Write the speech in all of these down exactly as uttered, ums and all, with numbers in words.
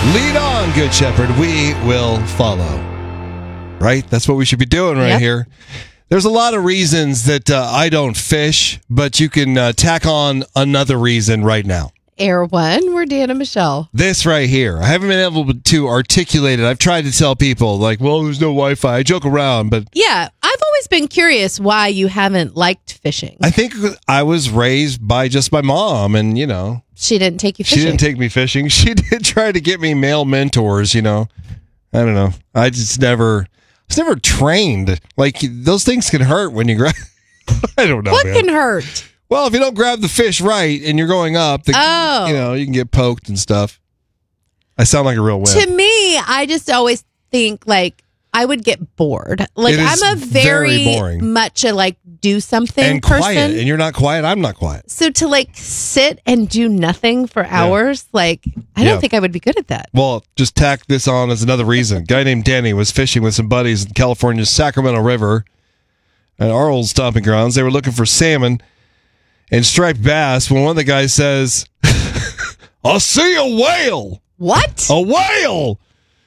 Lead on, Good Shepherd. We will follow. Right? That's what we should be doing right yep. here. There's a lot of reasons that uh, I don't fish, but you can uh, tack on another reason right now. Air One, we're Dan and Michelle. This right here. I haven't been able to articulate it. I've tried to tell people, like, well, there's no Wi-Fi. I joke around, but... Yeah, I've always been curious why you haven't liked fishing. I think I was raised by just my mom, and, you know... She didn't take you fishing. She didn't take me fishing. She did try to get me male mentors, you know. I don't know. I just never... I was never trained. Like, those things can hurt when you grab... I don't know, What man. can hurt? Well, if you don't grab the fish right and you're going up, the, oh. you know, you can get poked and stuff. I sound like a real wimp. To me, I just always think, like, I would get bored. Like, I'm a very, very much a, like, do something and person. quiet. And you're not quiet, I'm not quiet. So to, like, sit and do nothing for hours, yeah. like, I don't yeah. think I would be good at that. Well, just tack this on as another reason. A guy named Denny was fishing with some buddies in California's Sacramento River at our old stomping grounds. They were looking for salmon and striped bass when one of the guys says, I see a whale. What? A whale.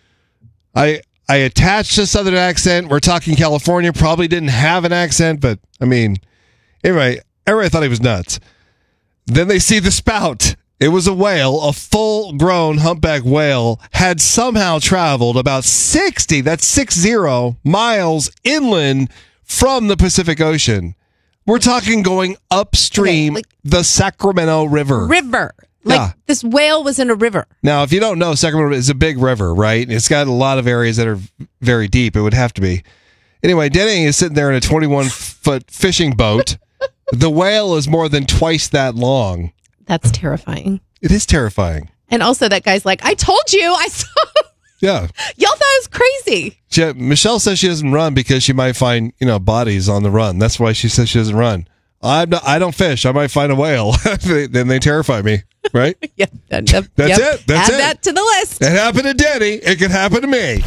I I attached a southern accent. We're talking California. Probably didn't have an accent, but I mean, anyway, everybody thought he was nuts. Then they see the spout. It was a whale, a full-grown humpback whale, had somehow traveled about sixty, that's six zero, miles inland from the Pacific Ocean. We're talking going upstream okay, like, the Sacramento River. River. Like yeah. this whale was in a river. Now, if you don't know, Sacramento is a big river, right? It's got a lot of areas that are very deep. It would have to be. Anyway, Denny is sitting there in a twenty-one foot fishing boat. The whale is more than twice that long. That's terrifying. It is terrifying. And also that guy's like, I told you. I saw. Yeah. Y'all thought it was crazy. She, Michelle says she doesn't run because she might find, you know, bodies on the run. That's why she says she doesn't run. I'm not, I don't fish. I might find a whale. Then they terrify me, right? Yeah. That, that, That's yep. it. That's Add it. that to the list. It happened to Denny. It could happen to me.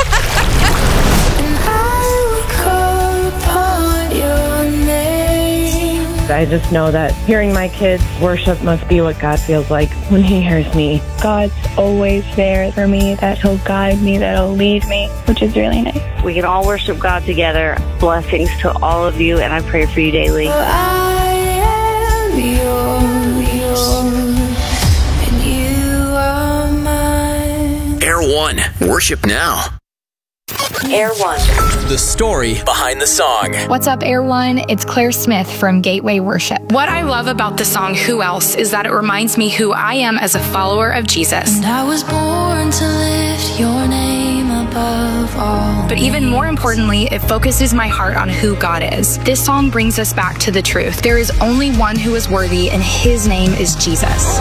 I just know that hearing my kids worship must be what God feels like when he hears me. God's always there for me, that he'll guide me, that he'll lead me, which is really nice. We can all worship God together. Blessings to all of you, and I pray for you daily. I am yours, and you are mine. Air One, worship now. Air One. The story behind the song. What's up, Air One? It's Claire Smith from Gateway Worship. What I love about the song Who Else is that it reminds me who I am as a follower of Jesus. And I was born to lift your name above all. But even more importantly, it focuses my heart on who God is. This song brings us back to the truth. There is only one who is worthy, and his name is Jesus.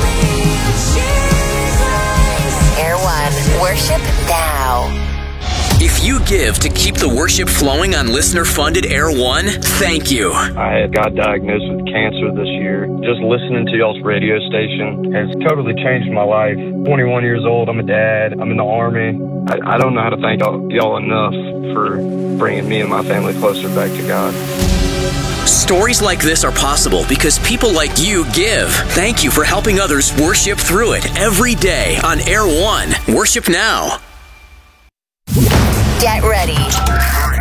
Air One. Worship now. If you give to keep the worship flowing on listener-funded Air One, thank you. I got diagnosed with cancer this year. Just listening to y'all's radio station has totally changed my life. twenty-one years old, I'm a dad, I'm in the Army. I, I don't know how to thank y'all, y'all enough for bringing me and my family closer back to God. Stories like this are possible because people like you give. Thank you for helping others worship through it every day on Air One. Worship now. Get ready